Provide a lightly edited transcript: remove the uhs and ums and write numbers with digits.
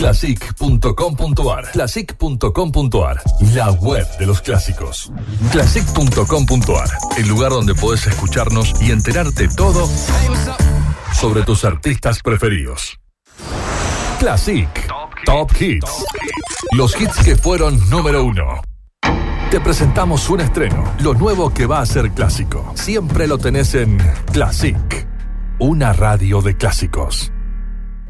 Classic.com.ar. Classic.com.ar, la web de los clásicos. Classic.com.ar, el lugar donde podés escucharnos y enterarte todo sobre tus artistas preferidos. Classic Top Hits. Los hits que fueron número 1. Te presentamos un estreno, lo nuevo que va a ser clásico. Siempre lo tenés en Classic, una radio de clásicos.